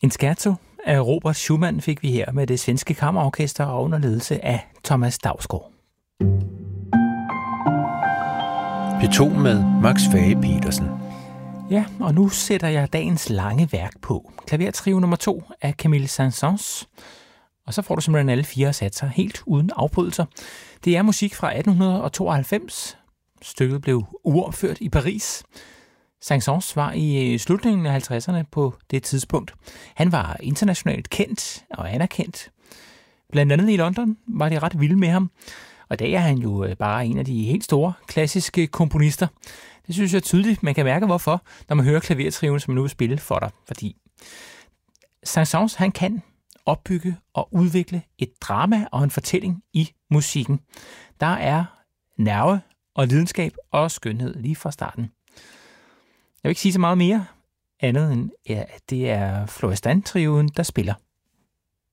En scherzo af Robert Schumann fik vi her med det svenske kammerorkester og under ledelse af Thomas Dausgaard. P2 med Max Fage-Petersen. Ja, og nu sætter jeg dagens lange værk på. Klavertrio nummer 2 af Camille Saint-Saëns. Og så får du simpelthen alle 4 satser helt uden afbrydelser. Det er musik fra 1892. Stykket blev uopført i Paris. Saint-Saëns var i slutningen af 50'erne på det tidspunkt. Han var internationalt kendt og anerkendt. Blandt andet i London var de ret vilde med ham. Og i dag er han jo bare en af de helt store klassiske komponister. Det synes jeg tydeligt, man kan mærke hvorfor, når man hører klavertrioen, som nu vil spille for dig. Fordi Saint-Saëns, han kan opbygge og udvikle et drama og en fortælling i musikken. Der er nerve og lidenskab og skønhed lige fra starten. Jeg vil ikke sige så meget mere andet end, at det er Florestan-trioen, der spiller.